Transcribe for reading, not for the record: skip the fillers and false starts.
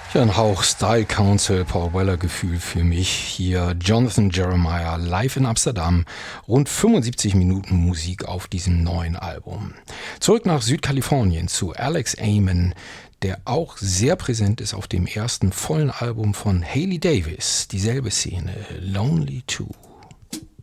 Ja, ein Hauch Style Council, Paul Weller Gefühl für mich. Hier Jonathan Jeremiah live in Amsterdam. Rund 75 Minuten Musik auf diesem neuen Album. Zurück nach Südkalifornien zu Alex Amon, der auch sehr präsent ist auf dem ersten vollen Album von Hailey Davis. Dieselbe Szene, Lonely Too.